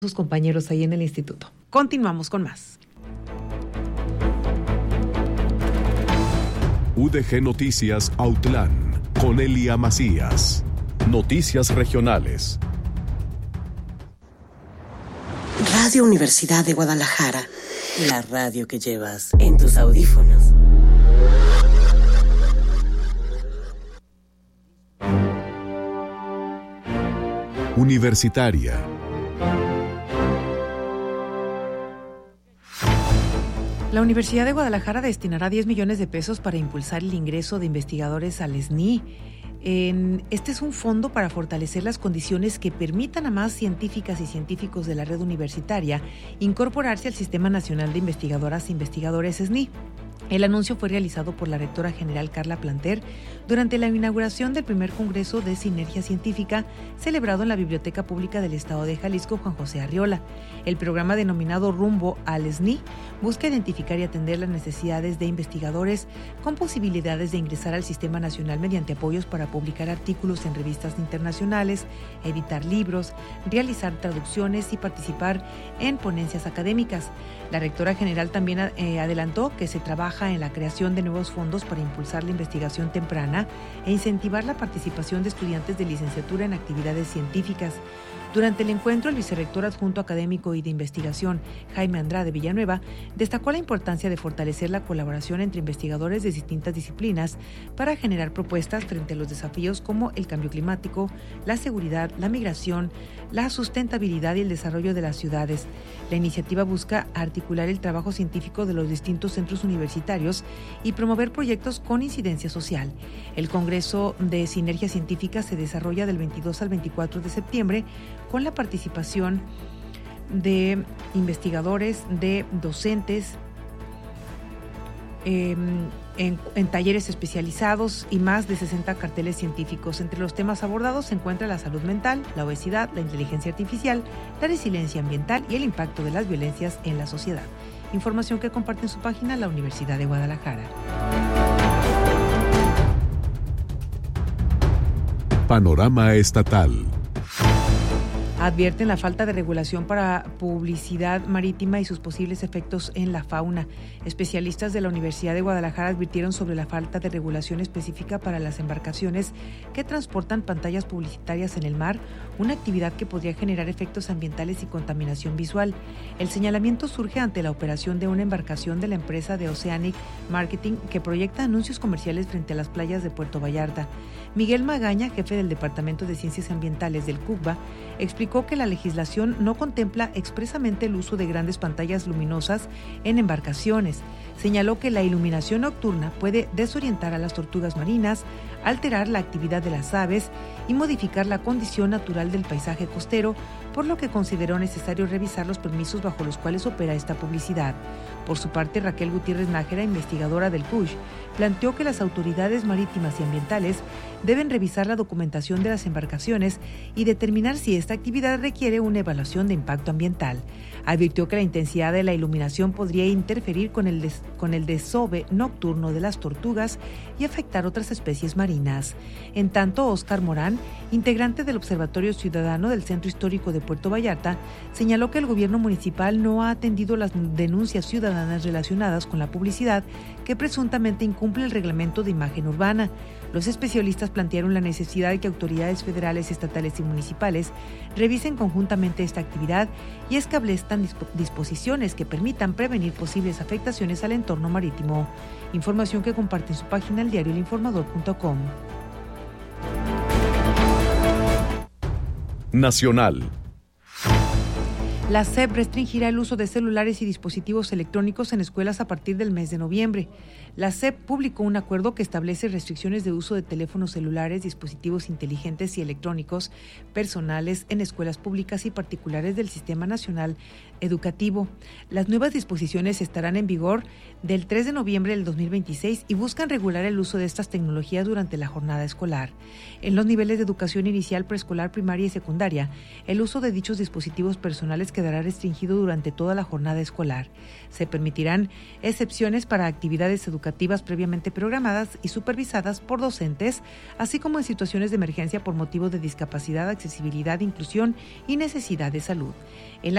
sus compañeros ahí en el instituto. Continuamos con más. UDG Noticias Autlán, con Elia Macías. Noticias regionales. Radio Universidad de Guadalajara, la radio que llevas en tus audífonos. Universitaria. La Universidad de Guadalajara destinará 10 millones de pesos para impulsar el ingreso de investigadores al SNI. Este es un fondo para fortalecer las condiciones que permitan a más científicas y científicos de la red universitaria incorporarse al Sistema Nacional de Investigadoras e Investigadores SNI. El anuncio fue realizado por la rectora general Carla Planter durante la inauguración del primer Congreso de Sinergia Científica celebrado en la Biblioteca Pública del Estado de Jalisco Juan José Arriola. El programa denominado Rumbo al SNI busca identificar y atender las necesidades de investigadores con posibilidades de ingresar al Sistema Nacional mediante apoyos para publicar artículos en revistas internacionales, editar libros, realizar traducciones y participar en ponencias académicas. La rectora general también adelantó que se trabaja en la creación de nuevos fondos para impulsar la investigación temprana e incentivar la participación de estudiantes de licenciatura en actividades científicas. Durante el encuentro, el vicerrector adjunto académico y de investigación, Jaime Andrade Villanueva, destacó la importancia de fortalecer la colaboración entre investigadores de distintas disciplinas para generar propuestas frente a los desafíos como el cambio climático, la seguridad, la migración, la sustentabilidad y el desarrollo de las ciudades. La iniciativa busca articular el trabajo científico de los distintos centros universitarios y promover proyectos con incidencia social. El Congreso de Sinergia Científica se desarrolla del 22 al 24 de septiembre con la participación de investigadores, de docentes, en talleres especializados y más de 60 carteles científicos. Entre los temas abordados se encuentra la salud mental, la obesidad, la inteligencia artificial, la resiliencia ambiental y el impacto de las violencias en la sociedad. Información que comparte en su página la Universidad de Guadalajara. Panorama estatal. Advierten la falta de regulación para publicidad marítima y sus posibles efectos en la fauna. Especialistas de la Universidad de Guadalajara advirtieron sobre la falta de regulación específica para las embarcaciones que transportan pantallas publicitarias en el mar, una actividad que podría generar efectos ambientales y contaminación visual. El señalamiento surge ante la operación de una embarcación de la empresa de Oceanic Marketing que proyecta anuncios comerciales frente a las playas de Puerto Vallarta. Miguel Magaña, jefe del Departamento de Ciencias Ambientales del CUCBA, explicó que la legislación no contempla expresamente el uso de grandes pantallas luminosas en embarcaciones. Señaló que la iluminación nocturna puede desorientar a las tortugas marinas, alterar la actividad de las aves y modificar la condición natural del paisaje costero, por lo que consideró necesario revisar los permisos bajo los cuales opera esta publicidad. Por su parte, Raquel Gutiérrez Nájera, investigadora del CUSH, planteó que las autoridades marítimas y ambientales deben revisar la documentación de las embarcaciones y determinar si esta actividad requiere una evaluación de impacto ambiental. Advirtió que la intensidad de la iluminación podría interferir con el desove nocturno de las tortugas y afectar otras especies marinas. En tanto, Óscar Morán, integrante del Observatorio Ciudadano del Centro Histórico de Puerto Vallarta, señaló que el gobierno municipal no ha atendido las denuncias ciudadanas relacionadas con la publicidad que presuntamente incumple el reglamento de imagen urbana. Los especialistas plantearon la necesidad de que autoridades federales, estatales y municipales revisen conjuntamente esta actividad y establezcan disposiciones que permitan prevenir posibles afectaciones al entorno marítimo. Información que comparte en su página eldiarioelinformador.com. Nacional. La SEP restringirá el uso de celulares y dispositivos electrónicos en escuelas a partir del mes de noviembre. La SEP publicó un acuerdo que establece restricciones de uso de teléfonos celulares, dispositivos inteligentes y electrónicos personales en escuelas públicas y particulares del Sistema Nacional Educativo. Las nuevas disposiciones estarán en vigor del 3 de noviembre del 2026 y buscan regular el uso de estas tecnologías durante la jornada escolar. En los niveles de educación inicial, preescolar, primaria y secundaria, el uso de dichos dispositivos personales quedará restringido durante toda la jornada escolar. Se permitirán excepciones para actividades educativas previamente programadas y supervisadas por docentes, así como en situaciones de emergencia por motivo de discapacidad, accesibilidad, inclusión y necesidad de salud.